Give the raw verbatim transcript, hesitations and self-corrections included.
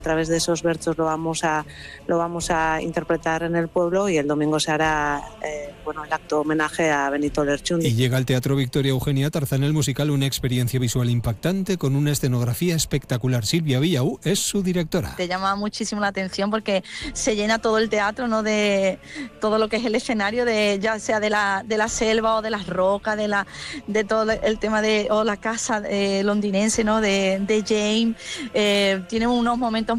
A través de esos versos lo vamos a, lo vamos a interpretar en el pueblo y el domingo se hará eh, bueno, el acto homenaje a Benito Lerchundi. Y llega al Teatro Victoria Eugenia Tarzán el musical, una experiencia visual impactante con una escenografía espectacular. Silvia Villaú es su directora. Te llama muchísimo la atención porque se llena todo el teatro, ¿no?, de todo lo que es el escenario, de ya sea de la, de la selva o de las rocas, de, la, de todo el tema de o la casa eh, londinense, ¿no?, de, de James. Eh, tiene unos momentos